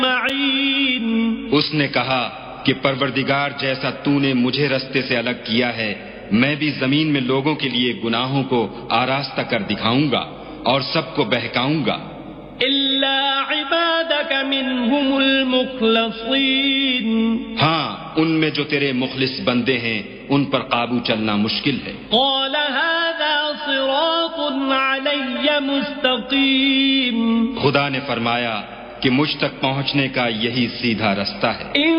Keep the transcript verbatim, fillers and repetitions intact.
उसने कहा कि परवरदिगार, जैसा तूने मुझे रास्ते से अलग किया है, मैं भी जमीन में लोगों के लिए गुनाहों को आरास्ता कर दिखाऊंगा और सबको बहकाऊंगा, इल्ला इबादक मिनहुमुल मुखलसीन, हाँ, उनमें जो तेरे मुखलिस बंदे हैं उन पर काबू चलना मुश्किल है। क़ाल हाज़ा सिरातुन अलय्य मुस्तक़ीम, खुदा ने फरमाया कि मुझ तक पहुंचने का यही सीधा रास्ता है।